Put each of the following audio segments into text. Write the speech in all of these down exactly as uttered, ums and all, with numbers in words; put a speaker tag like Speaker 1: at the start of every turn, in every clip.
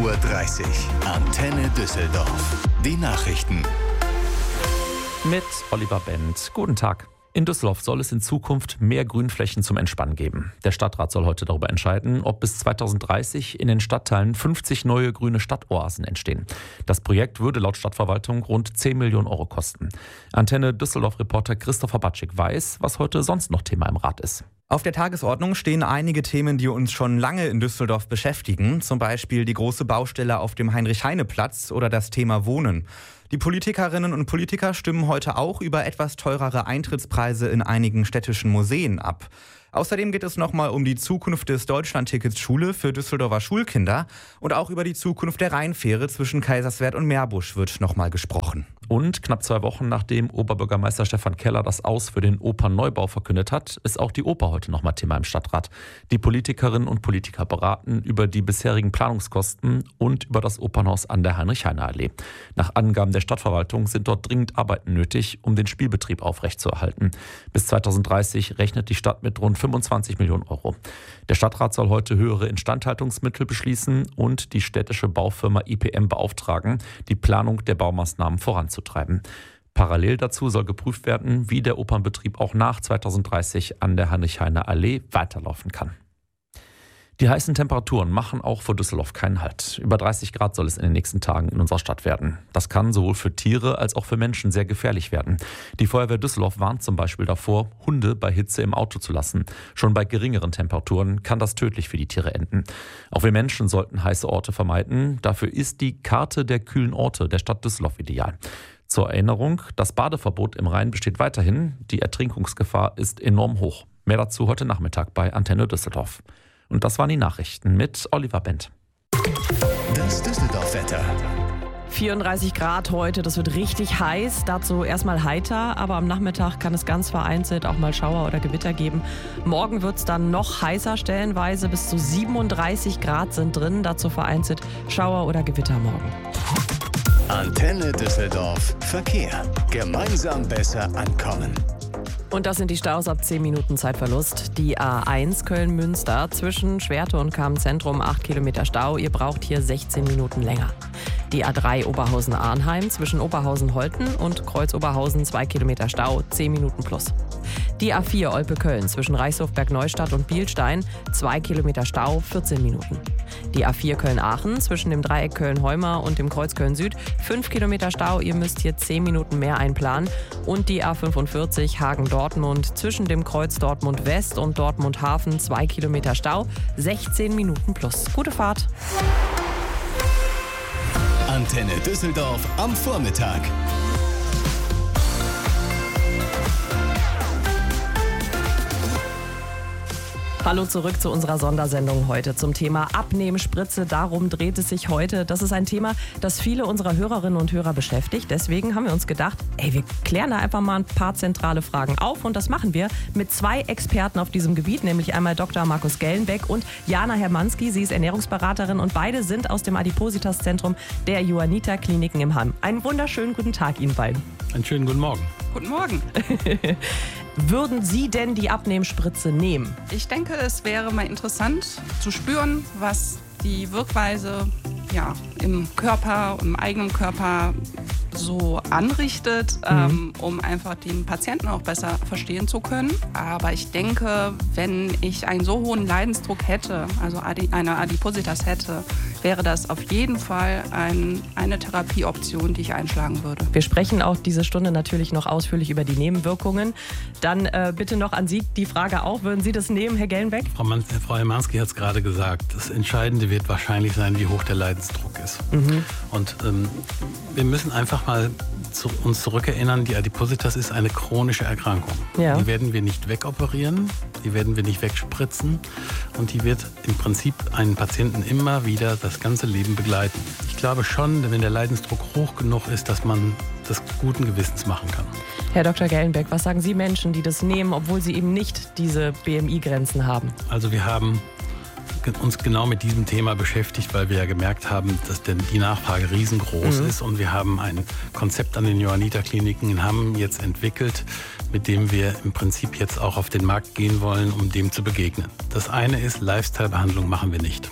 Speaker 1: Uhr dreißig. Antenne Düsseldorf. Die Nachrichten.
Speaker 2: Mit Oliver Bendt. Guten Tag. In Düsseldorf soll es in Zukunft mehr Grünflächen zum Entspannen geben. Der Stadtrat soll heute darüber entscheiden, ob bis zweitausenddreißig in den Stadtteilen fünfzig neue grüne Stadtoasen entstehen. Das Projekt würde laut Stadtverwaltung rund zehn Millionen Euro kosten. Antenne Düsseldorf-Reporter Christopher Batschik weiß, was heute sonst noch Thema im Rat ist.
Speaker 3: Auf der Tagesordnung stehen einige Themen, die uns schon lange in Düsseldorf beschäftigen. Zum Beispiel die große Baustelle auf dem Heinrich-Heine-Platz oder das Thema Wohnen. Die Politikerinnen und Politiker stimmen heute auch über etwas teurere Eintrittspreise in einigen städtischen Museen ab. Außerdem geht es nochmal um die Zukunft des Deutschlandtickets Schule für Düsseldorfer Schulkinder. Und auch über die Zukunft der Rheinfähre zwischen Kaiserswerth und Meerbusch wird nochmal gesprochen.
Speaker 2: Und knapp zwei Wochen nachdem Oberbürgermeister Stefan Keller das Aus für den Opernneubau verkündet hat, ist auch die Oper heute nochmal Thema im Stadtrat. Die Politikerinnen und Politiker beraten über die bisherigen Planungskosten und über das Opernhaus an der Heinrich-Heine-Allee. Nach Angaben der Stadtverwaltung sind dort dringend Arbeiten nötig, um den Spielbetrieb aufrechtzuerhalten. Bis zweitausenddreißig rechnet die Stadt mit rund fünfundzwanzig Millionen Euro. Der Stadtrat soll heute höhere Instandhaltungsmittel beschließen und die städtische Baufirma I P M beauftragen, die Planung der Baumaßnahmen voranzutreiben. Parallel dazu soll geprüft werden, wie der Opernbetrieb auch nach zweitausenddreißig an der Heinrich-Heine-Allee weiterlaufen kann. Die heißen Temperaturen machen auch für Düsseldorf keinen Halt. Über dreißig Grad soll es in den nächsten Tagen in unserer Stadt werden. Das kann sowohl für Tiere als auch für Menschen sehr gefährlich werden. Die Feuerwehr Düsseldorf warnt zum Beispiel davor, Hunde bei Hitze im Auto zu lassen. Schon bei geringeren Temperaturen kann das tödlich für die Tiere enden. Auch wir Menschen sollten heiße Orte vermeiden. Dafür ist die Karte der kühlen Orte der Stadt Düsseldorf ideal. Zur Erinnerung, das Badeverbot im Rhein besteht weiterhin. Die Ertrinkungsgefahr ist enorm hoch. Mehr dazu heute Nachmittag bei Antenne Düsseldorf. Und das waren die Nachrichten mit Oliver Bendt.
Speaker 1: Das Düsseldorf-Wetter.
Speaker 4: vierunddreißig Grad heute, das wird richtig heiß, dazu erstmal heiter, aber am Nachmittag kann es ganz vereinzelt auch mal Schauer oder Gewitter geben. Morgen wird es dann noch heißer, stellenweise bis zu siebenunddreißig Grad sind drin, dazu vereinzelt Schauer oder Gewitter morgen.
Speaker 1: Antenne Düsseldorf Verkehr. Gemeinsam besser ankommen.
Speaker 4: Und das sind die Staus ab zehn Minuten Zeitverlust. Die A eins Köln-Münster zwischen Schwerte und Kamen-Zentrum acht Kilometer Stau. Ihr braucht hier sechzehn Minuten länger. Die A drei Oberhausen-Arnheim zwischen Oberhausen-Holten und Kreuz-Oberhausen zwei Kilometer Stau, zehn Minuten plus. Die A vier Olpe-Köln zwischen Reichshof-Bergneustadt und Bielstein zwei Kilometer Stau, vierzehn Minuten. Die A vier Köln-Aachen zwischen dem Dreieck Köln-Heuma und dem Kreuz Köln-Süd fünf Kilometer Stau, ihr müsst hier zehn Minuten mehr einplanen. Und die A fünfundvierzig Hagen-Dortmund zwischen dem Kreuz Dortmund-West und Dortmund-Hafen zwei Kilometer Stau, sechzehn Minuten plus. Gute Fahrt!
Speaker 1: Antenne Düsseldorf am Vormittag.
Speaker 4: Hallo zurück zu unserer Sondersendung heute zum Thema Abnehmspritze. Darum dreht es sich heute. Das ist ein Thema, das viele unserer Hörerinnen und Hörer beschäftigt. Deswegen haben wir uns gedacht, ey, wir klären da einfach mal ein paar zentrale Fragen auf. Und das machen wir mit zwei Experten auf diesem Gebiet, nämlich einmal Doktor Markus Gellenbeck und Jana Hermanski. Sie ist Ernährungsberaterin und beide sind aus dem Adipositas-Zentrum der Johanniter-Kliniken im Hamm. Einen wunderschönen guten Tag Ihnen beiden.
Speaker 5: Einen schönen guten Morgen.
Speaker 6: Guten Morgen.
Speaker 4: Würden Sie denn die Abnehmspritze nehmen?
Speaker 6: Ich denke, es wäre mal interessant zu spüren, was die Wirkweise ja, im Körper, im eigenen Körper so anrichtet, mhm. ähm, um einfach den Patienten auch besser verstehen zu können. Aber ich denke, wenn ich einen so hohen Leidensdruck hätte, also eine Adipositas hätte, wäre das auf jeden Fall ein, eine Therapieoption, die ich einschlagen würde.
Speaker 4: Wir sprechen auch diese Stunde natürlich noch ausführlich über die Nebenwirkungen. Dann äh, bitte noch an Sie die Frage auch, würden Sie das nehmen, Herr Gellenbeck?
Speaker 5: Frau, Man- Frau Hermanski hat es gerade gesagt, das Entscheidende wird wahrscheinlich sein, wie hoch der Leidensdruck ist. Mhm. Und ähm, wir müssen einfach mal zu uns zurückerinnern, die Adipositas ist eine chronische Erkrankung. Ja. Die werden wir nicht wegoperieren, die werden wir nicht wegspritzen und die wird im Prinzip einen Patienten immer wieder das ganze Leben begleiten. Ich glaube schon, wenn der Leidensdruck hoch genug ist, dass man das guten Gewissens machen kann.
Speaker 4: Herr Doktor Gellenbeck, was sagen Sie Menschen, die das nehmen, obwohl sie eben nicht diese B M I-Grenzen haben?
Speaker 5: Also wir haben uns genau mit diesem Thema beschäftigt, weil wir ja gemerkt haben, dass denn die Nachfrage riesengroß mhm. ist und wir haben ein Konzept an den Johanniter-Kliniken in Hamm jetzt entwickelt, mit dem wir im Prinzip jetzt auch auf den Markt gehen wollen, um dem zu begegnen. Das eine ist, Lifestyle-Behandlung machen wir nicht.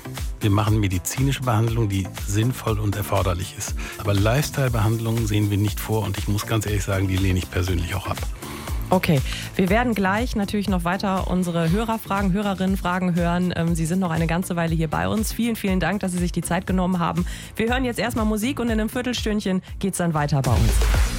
Speaker 5: Wir machen medizinische Behandlung, die sinnvoll und erforderlich ist. Aber Lifestyle-Behandlungen sehen wir nicht vor und ich muss ganz ehrlich sagen, die lehne ich persönlich auch ab.
Speaker 4: Okay, wir werden gleich natürlich noch weiter unsere Hörerfragen, Hörerinnenfragen hören. Sie sind noch eine ganze Weile hier bei uns. Vielen, vielen Dank, dass Sie sich die Zeit genommen haben. Wir hören jetzt erstmal Musik und in einem Viertelstündchen geht's dann weiter bei uns.